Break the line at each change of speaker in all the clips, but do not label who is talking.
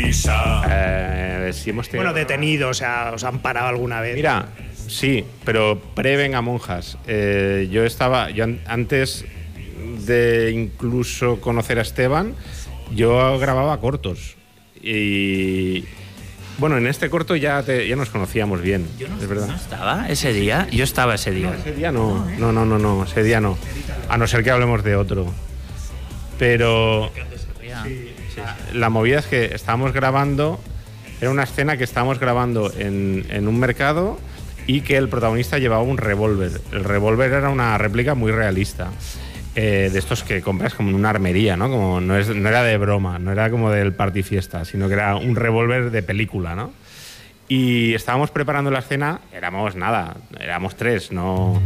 Sí hemos tenido...
Bueno, detenidos, o sea, ¿os han parado alguna vez?
Mira, sí, pero pre-Venga Monjas. Yo antes de incluso conocer a Esteban, yo grababa cortos. Y bueno, en este corto ya nos conocíamos bien, es verdad.
¿No estaba ese día? Yo estaba ese día.
No, ese día no. No, ese día no. A no ser que hablemos de otro. Pero la movida es que estábamos grabando, era una escena que estábamos grabando en un mercado y que el protagonista llevaba un revólver. El revólver era una réplica muy realista. De estos que compras como en una armería, ¿no? Como no era de broma, no era como del party fiesta, sino que era un revólver de película, ¿no? Y estábamos preparando la escena, éramos 3, ¿no?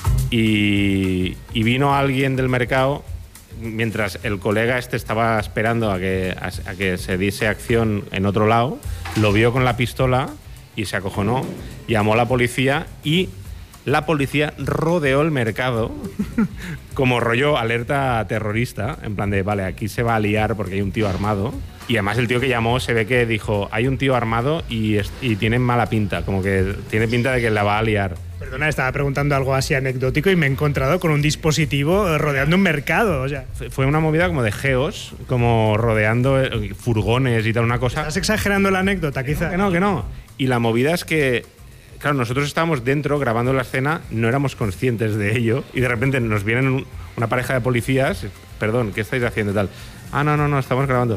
Y vino alguien del mercado, mientras el colega estaba esperando a que se diese acción en otro lado, lo vio con la pistola y se acojonó, llamó a la policía y la policía rodeó el mercado como rollo alerta terrorista, en plan de, vale, aquí se va a liar porque hay un tío armado. Y además el tío que llamó se ve que dijo, hay un tío armado y tiene mala pinta, como que tiene pinta de que la va a liar.
Perdona, estaba preguntando algo así anecdótico y me he encontrado con un dispositivo rodeando un mercado, o sea.
Fue una movida como de geos, como rodeando furgones y tal, una cosa.
¿Estás exagerando la anécdota, quizá?
Que no. Y la movida es que, claro, nosotros estábamos dentro grabando la escena, no éramos conscientes de ello y de repente nos vienen una pareja de policías, perdón, ¿qué estáis haciendo tal? Ah, no, estamos grabando.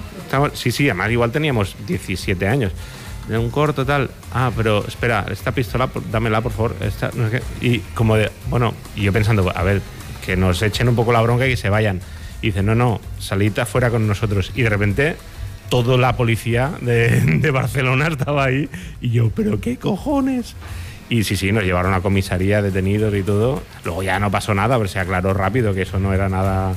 Sí, además igual teníamos 17 años. De un corto tal. Ah, pero espera, esta pistola, dámela, por favor. No sé qué. Y como de, bueno, y yo pensando, a ver, que nos echen un poco la bronca y que se vayan. Y dice, no, salid afuera con nosotros. Y de repente toda la policía de Barcelona estaba ahí y yo, ¿pero qué cojones? Y sí, nos llevaron a comisaría, detenidos y todo. Luego ya no pasó nada, pero se aclaró rápido que eso no era nada...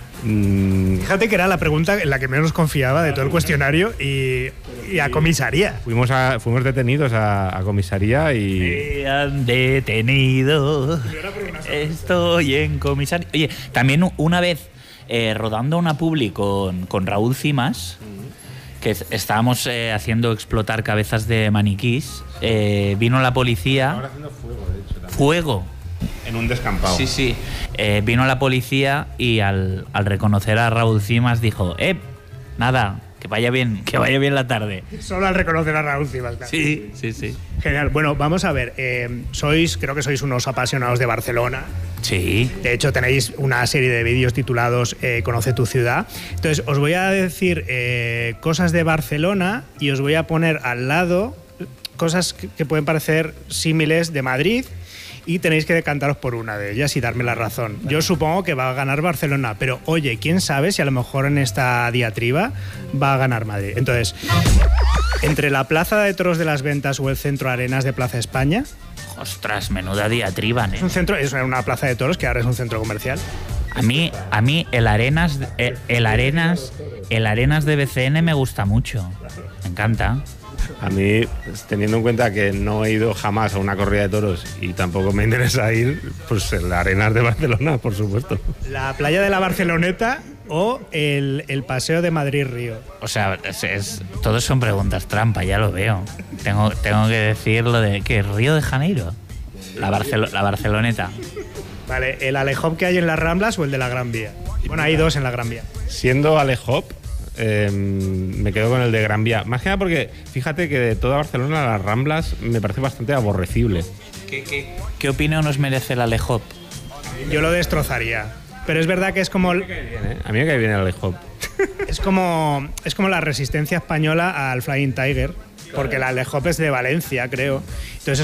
Fíjate que era la pregunta en la que menos confiaba de todo el cuestionario y a comisaría.
Fuimos detenidos a comisaría y...
Me han detenido, estoy en comisaría. Oye, también una vez rodando una publi con Raúl Cimas, que estábamos haciendo explotar cabezas de maniquís, vino la policía...
Ahora haciendo fuego, de hecho. También.
¿Fuego?
En un descampado.
Sí. Vino la policía y al reconocer a Raúl Cimas dijo, nada, que vaya bien la tarde.
Solo al reconocer a Raúl Cimas. Claro.
Sí.
Genial. Bueno, vamos a ver. Creo que sois unos apasionados de Barcelona.
Sí.
De hecho, tenéis una serie de vídeos titulados Conoce tu ciudad. Entonces, os voy a decir cosas de Barcelona y os voy a poner al lado cosas que pueden parecer símiles de Madrid. Y tenéis que decantaros por una de ellas y darme la razón. Yo supongo que va a ganar Barcelona, pero oye, quién sabe si a lo mejor en esta diatriba va a ganar Madrid. Entonces, entre la Plaza de Toros de las Ventas o el Centro Arenas de Plaza España...
Ostras, menuda diatriba, ¿eh?
Es una plaza de toros que ahora es un centro comercial.
A mí el Arenas de BCN me gusta mucho. Me encanta.
A mí, teniendo en cuenta que no he ido jamás a una corrida de toros y tampoco me interesa ir, pues en las Arenas de Barcelona, por supuesto.
La playa de la Barceloneta o el paseo de Madrid-Río.
O sea, todos son preguntas trampa, ya lo veo. Tengo que decir lo de que Río de Janeiro, la Barceloneta.
Vale, ¿el Alehop que hay en las Ramblas o el de la Gran Vía? Bueno, hay dos en la Gran Vía.
Siendo Alehop, me quedo con el de Gran Vía. Más que nada porque, fíjate que de toda Barcelona las Ramblas me parece bastante aborrecible.
¿Qué opinión nos merece el Alehop?
Yo lo destrozaría. Pero es verdad que es como...
A mí me cae bien el Alehop.
Es como la resistencia española al Flying Tiger, porque el Alehop es de Valencia, creo. Entonces